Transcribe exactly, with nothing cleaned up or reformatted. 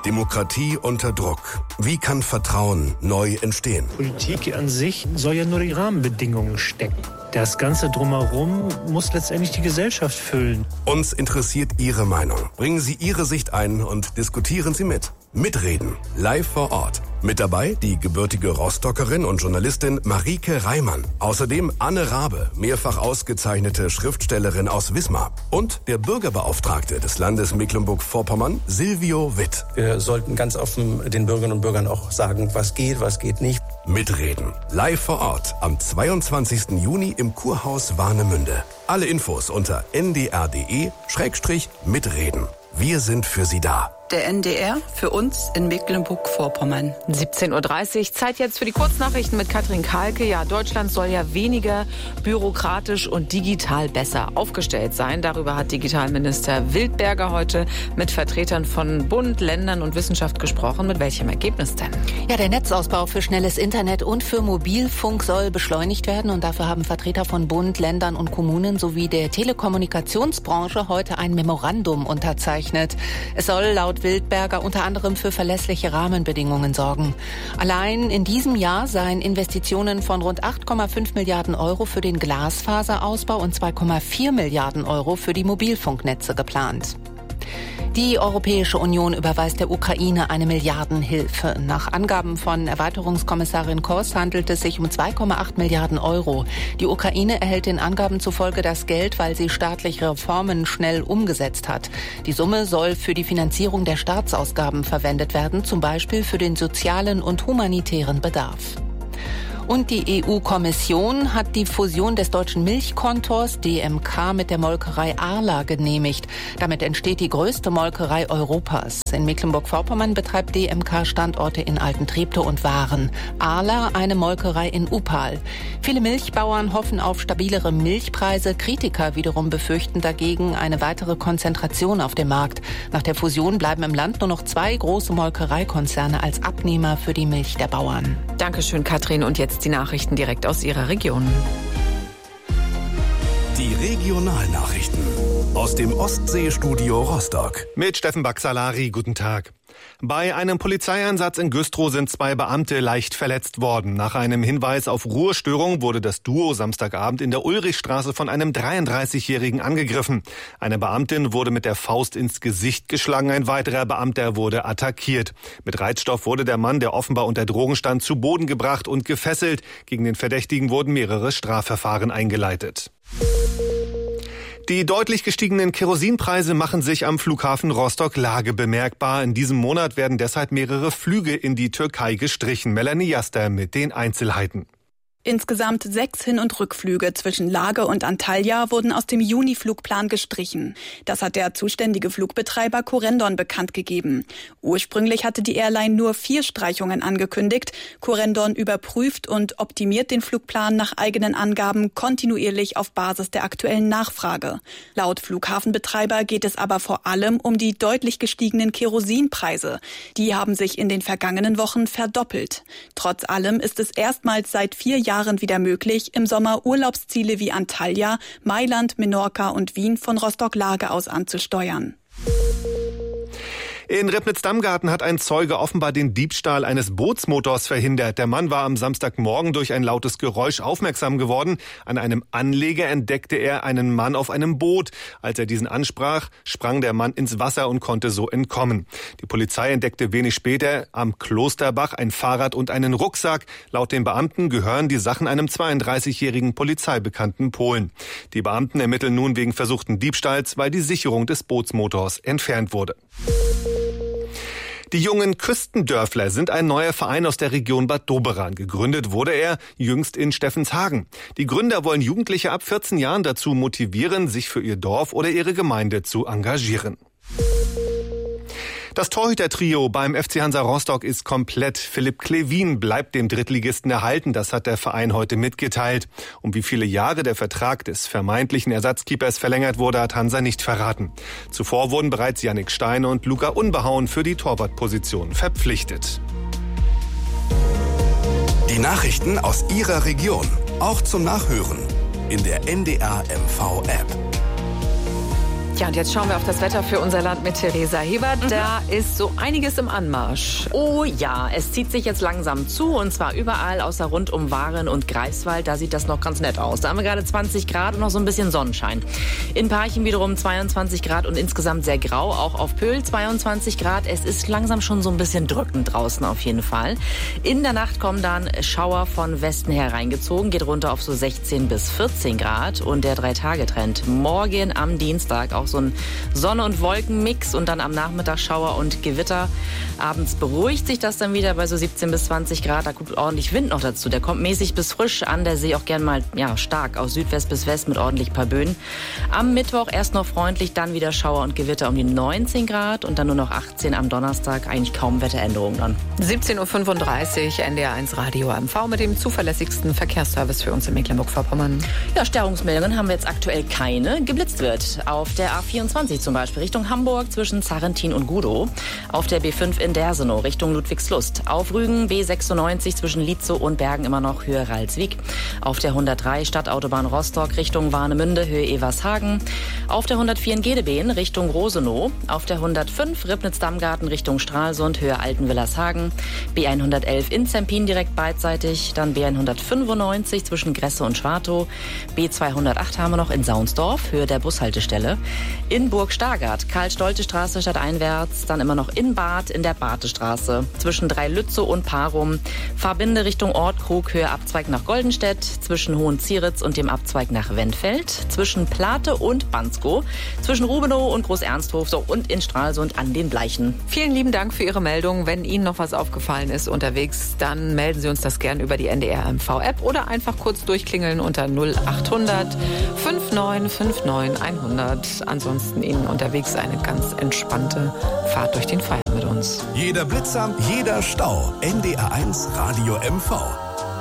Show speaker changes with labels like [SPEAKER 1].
[SPEAKER 1] Demokratie unter Druck. Wie kann Vertrauen neu entstehen?
[SPEAKER 2] Politik an sich soll ja nur die Rahmenbedingungen stecken. Das Ganze drumherum muss letztendlich die Gesellschaft füllen.
[SPEAKER 1] Uns interessiert Ihre Meinung. Bringen Sie Ihre Sicht ein und diskutieren Sie mit. Mitreden. Live vor Ort. Mit dabei die gebürtige Rostockerin und Journalistin Marieke Reimann. Außerdem Anne Rabe, mehrfach ausgezeichnete Schriftstellerin aus Wismar. Und der Bürgerbeauftragte des Landes Mecklenburg-Vorpommern, Silvio Witt.
[SPEAKER 3] Wir sollten ganz offen den Bürgerinnen und Bürgern auch sagen, was geht, was geht nicht.
[SPEAKER 1] Mitreden. Live vor Ort am zweiundzwanzigsten Juni im Kurhaus Warnemünde. Alle Infos unter n d r punkt d e Schrägstrich mitreden. Wir sind für Sie da.
[SPEAKER 4] Der N D R für uns in Mecklenburg-Vorpommern.
[SPEAKER 5] siebzehn Uhr dreißig, Zeit jetzt für die Kurznachrichten mit Katrin Kalke. Ja, Deutschland soll ja weniger bürokratisch und digital besser aufgestellt sein. Darüber hat Digitalminister Wildberger heute mit Vertretern von Bund, Ländern und Wissenschaft gesprochen. Mit welchem Ergebnis denn?
[SPEAKER 6] Ja, der Netzausbau für schnelles Internet und für Mobilfunk soll beschleunigt werden. Und dafür haben Vertreter von Bund, Ländern und Kommunen sowie der Telekommunikationsbranche heute ein Memorandum unterzeichnet. Es soll laut Wildberger unter anderem für verlässliche Rahmenbedingungen sorgen. Allein in diesem Jahr seien Investitionen von rund acht Komma fünf Milliarden Euro für den Glasfaserausbau und zwei Komma vier Milliarden Euro für die Mobilfunknetze geplant. Die Europäische Union überweist der Ukraine eine Milliardenhilfe. Nach Angaben von Erweiterungskommissarin Kroes handelt es sich um zwei Komma acht Milliarden Euro. Die Ukraine erhält den Angaben zufolge das Geld, weil sie staatliche Reformen schnell umgesetzt hat. Die Summe soll für die Finanzierung der Staatsausgaben verwendet werden, zum Beispiel für den sozialen und humanitären Bedarf. Und die E U-Kommission hat die Fusion des deutschen Milchkontors D M K mit der Molkerei Arla genehmigt. Damit entsteht die größte Molkerei Europas. In Mecklenburg-Vorpommern betreibt D M K Standorte in Altentreptow und Waren. Arla eine Molkerei in Upal. Viele Milchbauern hoffen auf stabilere Milchpreise. Kritiker wiederum befürchten dagegen eine weitere Konzentration auf dem Markt. Nach der Fusion bleiben im Land nur noch zwei große Molkereikonzerne als Abnehmer für die Milch der Bauern.
[SPEAKER 5] Dankeschön, Katrin. Und jetzt die Nachrichten direkt aus Ihrer Region.
[SPEAKER 1] Die Regionalnachrichten aus dem Ostseestudio Rostock.
[SPEAKER 7] Mit Steffen Baxalari, guten Tag. Bei einem Polizeieinsatz in Güstrow sind zwei Beamte leicht verletzt worden. Nach einem Hinweis auf Ruhestörung wurde das Duo Samstagabend in der Ulrichstraße von einem dreiunddreißigjährigen angegriffen. Eine Beamtin wurde mit der Faust ins Gesicht geschlagen, ein weiterer Beamter wurde attackiert. Mit Reizstoff wurde der Mann, der offenbar unter Drogen stand, zu Boden gebracht und gefesselt. Gegen den Verdächtigen wurden mehrere Strafverfahren eingeleitet. Die deutlich gestiegenen Kerosinpreise machen sich am Flughafen Rostock-Lage bemerkbar. In diesem Monat werden deshalb mehrere Flüge in die Türkei gestrichen. Melanie Jaster mit den Einzelheiten.
[SPEAKER 8] Insgesamt sechs Hin- und Rückflüge zwischen Lage und Antalya wurden aus dem Juni-Flugplan gestrichen. Das hat der zuständige Flugbetreiber Corendon bekannt gegeben. Ursprünglich hatte die Airline nur vier Streichungen angekündigt. Corendon überprüft und optimiert den Flugplan nach eigenen Angaben kontinuierlich auf Basis der aktuellen Nachfrage. Laut Flughafenbetreiber geht es aber vor allem um die deutlich gestiegenen Kerosinpreise. Die haben sich in den vergangenen Wochen verdoppelt. Trotz allem ist es erstmals seit vier Jahren Jahren wieder möglich, im Sommer Urlaubsziele wie Antalya, Mailand, Menorca und Wien von Rostock-Lage aus anzusteuern.
[SPEAKER 7] In Ribnitz-Damgarten hat ein Zeuge offenbar den Diebstahl eines Bootsmotors verhindert. Der Mann war am Samstagmorgen durch ein lautes Geräusch aufmerksam geworden. An einem Anleger entdeckte er einen Mann auf einem Boot. Als er diesen ansprach, sprang der Mann ins Wasser und konnte so entkommen. Die Polizei entdeckte wenig später am Klosterbach ein Fahrrad und einen Rucksack. Laut den Beamten gehören die Sachen einem zweiunddreißigjährigen polizeibekannten Polen. Die Beamten ermitteln nun wegen versuchten Diebstahls, weil die Sicherung des Bootsmotors entfernt wurde. Die jungen Küstendörfler sind ein neuer Verein aus der Region Bad Doberan. Gegründet wurde er jüngst in Steffenshagen. Die Gründer wollen Jugendliche ab vierzehn Jahren dazu motivieren, sich für ihr Dorf oder ihre Gemeinde zu engagieren. Das Torhüter-Trio beim F C Hansa Rostock ist komplett. Philipp Klevin bleibt dem Drittligisten erhalten. Das hat der Verein heute mitgeteilt. Um wie viele Jahre der Vertrag des vermeintlichen Ersatzkeepers verlängert wurde, hat Hansa nicht verraten. Zuvor wurden bereits Yannick Stein und Luca Unbehauen für die Torwartposition verpflichtet.
[SPEAKER 1] Die Nachrichten aus Ihrer Region, auch zum Nachhören in der N D R M V App.
[SPEAKER 5] Ja, und jetzt schauen wir auf das Wetter für unser Land mit Theresa Hebert. Mhm. Da ist so einiges im Anmarsch.
[SPEAKER 9] Oh ja, es zieht sich jetzt langsam zu und zwar überall außer rund um Waren und Greifswald. Da sieht das noch ganz nett aus. Da haben wir gerade zwanzig Grad und noch so ein bisschen Sonnenschein. In Parchim wiederum zweiundzwanzig Grad und insgesamt sehr grau. Auch auf Pöhl zweiundzwanzig Grad. Es ist langsam schon so ein bisschen drückend draußen auf jeden Fall. In der Nacht kommen dann Schauer von Westen her reingezogen. Geht runter auf so sechzehn bis vierzehn Grad. Und der Drei-Tage-Trend morgen am Dienstag auch so ein Sonne- und Wolkenmix und dann am Nachmittag Schauer und Gewitter. Abends beruhigt sich das dann wieder bei so siebzehn bis zwanzig Grad. Da kommt ordentlich Wind noch dazu. Der kommt mäßig bis frisch an. Der See auch gern mal ja, stark aus Südwest bis West mit ordentlich paar Böen. Am Mittwoch erst noch freundlich, dann wieder Schauer und Gewitter um die neunzehn Grad und dann nur noch achtzehn am Donnerstag. Eigentlich kaum Wetteränderungen dann.
[SPEAKER 5] siebzehn Uhr fünfunddreißig, N D R eins Radio M V mit dem zuverlässigsten Verkehrsservice für uns in Mecklenburg-Vorpommern.
[SPEAKER 9] Ja, Störungsmeldungen haben wir jetzt aktuell keine. Geblitzt wird auf der A vierundzwanzig zum Beispiel Richtung Hamburg zwischen Zarrentin und Gudow. Auf der B fünf in Dersenow Richtung Ludwigslust. Auf Rügen B sechsundneunzig zwischen Lietzow und Bergen immer noch Höhe Ralswiek. Auf der hundertdrei Stadtautobahn Rostock Richtung Warnemünde Höhe Evershagen. Auf der hundertvier in Gedebeen Richtung Rosenow. Auf der hundertfünf Ribnitz-Dammgarten Richtung Stralsund Höhe Altenwillershagen. B hundertelf in Zempin direkt beidseitig. Dann B hundertfünfundneunzig zwischen Gresse und Schwartow. B zweihundertacht haben wir noch in Saunsdorf Höhe der Bushaltestelle. In Burg-Stargard, Karl-Stolte-Straße stadteinwärts, dann immer noch in Bad in der Batestraße. Zwischen Dreilützow und Parum. Fahrbinde Richtung Ortkrug, Höhe Abzweig nach Goldenstedt. Zwischen Hohenzieritz und dem Abzweig nach Wendfeld. Zwischen Plate und Banskow. Zwischen Rubenow und Groß-Ernsthof so, und in Stralsund an den Bleichen.
[SPEAKER 5] Vielen lieben Dank für Ihre Meldung. Wenn Ihnen noch was aufgefallen ist unterwegs, dann melden Sie uns das gern über die N D R M V-App oder einfach kurz durchklingeln unter null achthundert neunundfünfzig neunundfünfzig hundert. Ansonsten Ihnen unterwegs eine ganz entspannte Fahrt durch den Feierabend mit uns.
[SPEAKER 1] Jeder Blitzer, jeder Stau. N D R eins Radio M V.